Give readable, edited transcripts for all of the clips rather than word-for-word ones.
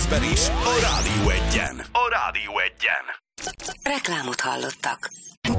Budapestben is, a Rádió Egyen. Reklámot hallottak.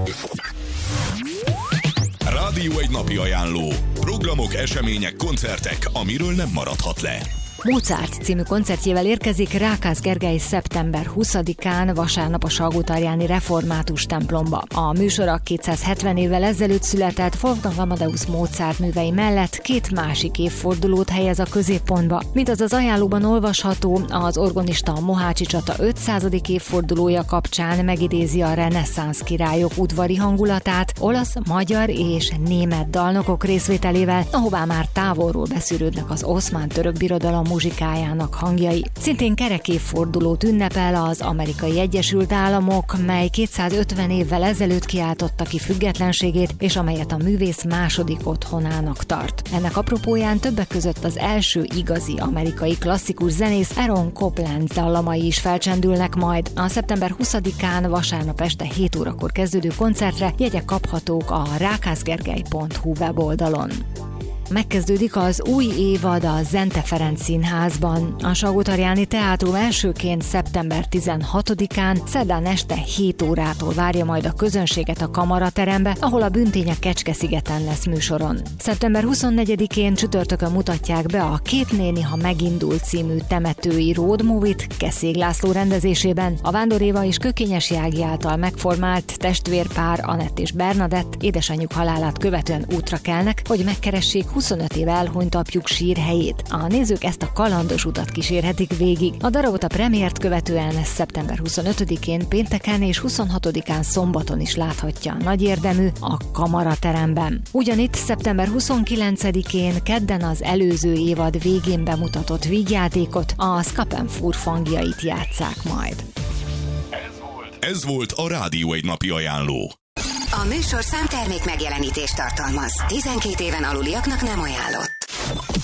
Rádió Egy napi ajánló. Programok, események, koncertek, amiről nem maradhat le. Mozart című koncertjével érkezik Rákász Gergely szeptember 20-án vasárnap a Salgótarjáni Református templomba. A műsor a 270 évvel ezelőtt született Wolfgang Amadeus Mozart művei mellett két másik évfordulót helyez a középpontba. Mint az ajánlóban olvasható, az orgonista a Mohácsi csata 500. évfordulója kapcsán megidézi a reneszánsz királyok udvari hangulatát olasz, magyar és német dalnokok részvételével, ahová már távolról beszűrődnek az oszmán-török birodalom muzsikájának hangjai. Szintén kerekévfordulót ünnepel az Amerikai Egyesült Államok, mely 250 évvel ezelőtt kiáltotta ki függetlenségét, és amelyet a művész második otthonának tart. Ennek apropóján többek között az első igazi amerikai klasszikus zenész Aaron Copland dallamai is felcsendülnek majd. A szeptember 20-án vasárnap este 7 órakor kezdődő koncertre jegyek kaphatók a rákászgergely.hu weboldalon. Megkezdődik az új évad a Zente Ferenc Színházban. A Salgótarjáni Teátrum elsőként szeptember 16-án, szerdán este 7 órától várja majd a közönséget a Kamaraterembe, ahol a Bűntények Kecske-szigeten lesz műsoron. Szeptember 24-én csütörtökön mutatják be a Két néni, ha megindul című temetői road movie-t Keszég László rendezésében. A Vándor Éva és Kökényesi Ági által megformált testvérpár Anett és Bernadett édesanyjuk halálát követően útra kelnek, hogy megkeressék 25 év elhunyt apjuk sírhelyét. A nézők ezt a kalandos utat kísérhetik végig. A darabot a premiért követően szeptember 25-én pénteken és 26-án szombaton is láthatja a nagy érdemű a Kamarateremben. Ugyanitt szeptember 29-én kedden az előző évad végén bemutatott vígjátékot, a Skapenfur fangjait játsszák majd. Ez volt a Rádió Egy napi ajánló. A műsor számtermék megjelenítést tartalmaz. 12 éven aluliaknak nem ajánlott.